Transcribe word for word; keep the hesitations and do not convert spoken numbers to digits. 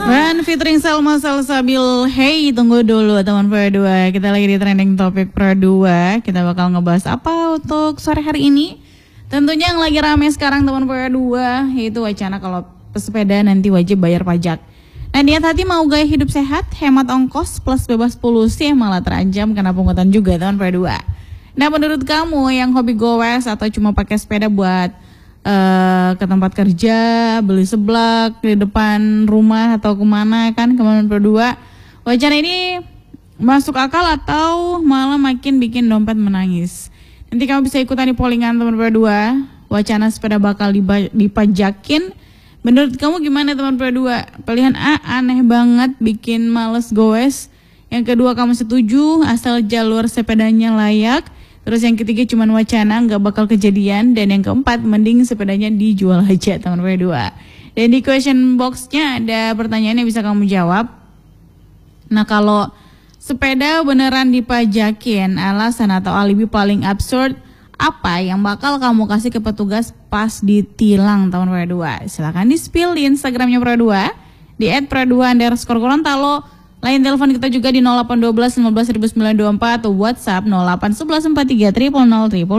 Run featuring Salma Salsabil. Hey, tunggu dulu teman Pro dua. Kita lagi di trending topik Pro dua. Kita bakal ngebahas apa untuk sore hari ini? Tentunya yang lagi rame sekarang teman Pro dua, yaitu wacana kalau pesepeda nanti wajib bayar pajak. Nah, niat hati mau gaya hidup sehat, hemat ongkos plus bebas polusi malah terancam karena pungutan juga teman Pro dua. Nah, menurut kamu yang hobi goes atau cuma pakai sepeda buat Uh, ke tempat kerja, beli seblak di depan rumah atau kemana kan, kemana Pro dua, wacana ini masuk akal atau malah makin bikin dompet menangis? Nanti kamu bisa ikutan di pollingan teman Pro dua, wacana sepeda bakal diba- dipajakin. Menurut kamu gimana teman Pro dua? Pilihan A, aneh banget, bikin males goes. Yang kedua, kamu setuju asal jalur sepedanya layak. Terus yang ketiga cuman wacana, nggak bakal kejadian. Dan yang keempat, mending sepedanya dijual aja teman Pro dua. Dan di question box-nya ada pertanyaan yang bisa kamu jawab. Nah, kalau sepeda beneran dipajakin, alasan atau alibi paling absurd apa yang bakal kamu kasih ke petugas pas ditilang teman Pro dua? Silahkan di-spill di Instagramnya Pro dua, di et pro dua underscore Gorontalo. Lain telepon kita juga di nol delapan satu dua lima belas sembilan sembilan dua empat atau WhatsApp nol delapan satu satu empat tiga nol nol nol nol.